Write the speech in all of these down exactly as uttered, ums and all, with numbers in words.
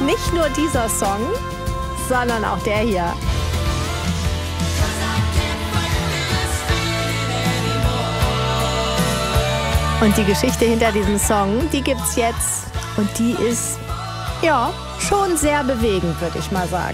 Nicht nur dieser Song, sondern auch der hier. Und die Geschichte hinter diesem Song, die gibt's jetzt. Und die ist, ja, schon sehr bewegend, würde ich mal sagen.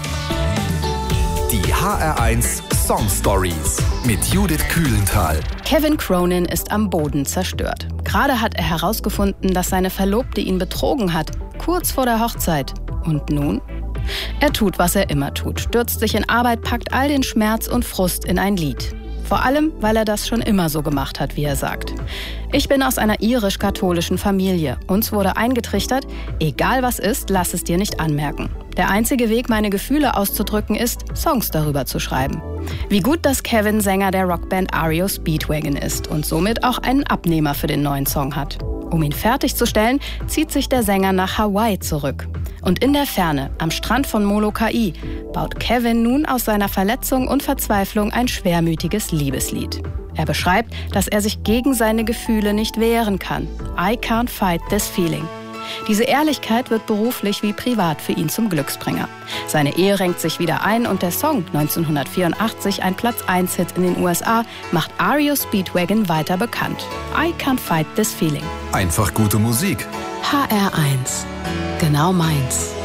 Die H R eins Song Stories mit Judith Kühlenthal. Kevin Cronin ist am Boden zerstört. Gerade hat er herausgefunden, dass seine Verlobte ihn betrogen hat, kurz vor der Hochzeit. Und nun? Er tut, was er immer tut, stürzt sich in Arbeit, packt all den Schmerz und Frust in ein Lied. Vor allem, weil er das schon immer so gemacht hat, wie er sagt. Ich bin aus einer irisch-katholischen Familie. Uns wurde eingetrichtert, egal was ist, lass es dir nicht anmerken. Der einzige Weg, meine Gefühle auszudrücken, ist, Songs darüber zu schreiben. Wie gut, dass Kevin Sänger der Rockband R E O Speedwagon ist und somit auch einen Abnehmer für den neuen Song hat. Um ihn fertigzustellen, zieht sich der Sänger nach Hawaii zurück. Und in der Ferne, am Strand von Molokai, baut Kevin nun aus seiner Verletzung und Verzweiflung ein schwermütiges Liebeslied. Er beschreibt, dass er sich gegen seine Gefühle nicht wehren kann. I can't fight this feeling. Diese Ehrlichkeit wird beruflich wie privat für ihn zum Glücksbringer. Seine Ehe renkt sich wieder ein und der Song, neunzehnhundertvierundachtzig ein Platz eins Hit in den U S A, macht R E O Speedwagon weiter bekannt. I can't fight this feeling. Einfach gute Musik. H R eins. Genau meins.